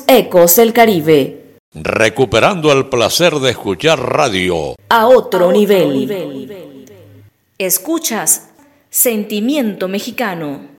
Ecos del Caribe. Recuperando el placer de escuchar radio a otro nivel. Escuchas Sentimiento Mexicano.